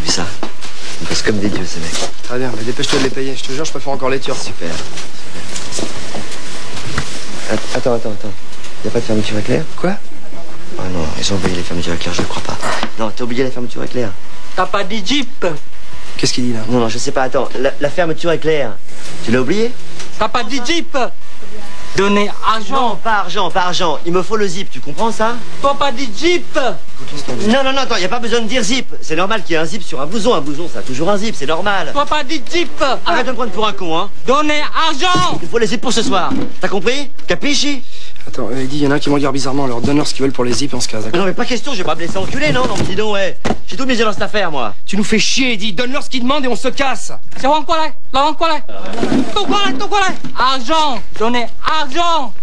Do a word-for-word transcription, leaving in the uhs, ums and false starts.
vu ça? Ils bossent comme des dieux, ces mecs. Très bien, mais dépêche-toi de les payer. Je te jure, je préfère encore les Turcs. Super. Attends, attends, attends. Y a pas de fermeture éclair? Quoi? Oh non, ils ont oublié les fermetures éclair, je ne crois pas. Non, t'as oublié la fermeture éclair. T'as pas dit Jeep? Qu'est-ce qu'il dit là? Non, non, je sais pas, attends. La, la fermeture éclair, tu l'as oublié? T'as pas dit Jeep? Donner argent. Non, pas argent, pas argent. Il me faut le zip, tu comprends ça? T'as pas dit Jeep? Non, non, non, attends, y a pas besoin de dire zip. C'est normal qu'il y ait un zip sur un blouson. Un blouson, ça a toujours un zip, c'est normal. T'as pas dit Jeep? Arrête de me prendre pour un con, hein. Donner argent. Il faut les zips pour ce soir. T'as compris? Capisci? Attends, euh, il dit, il y en a un qui me regarde bizarrement, alors donne-leur ce qu'ils veulent pour les zips et on se casse, d'accord? Non, mais pas question, je vais pas me laisser enculer, non? Non, mais dis donc, ouais. J'ai tout misé dans cette affaire, moi. Tu nous fais chier, Eddie, donne-leur ce qu'ils demandent et on se casse. C'est quoi là? Là, quoi là? Tout quoi là? Tout quoi là? Argent. Donner argent.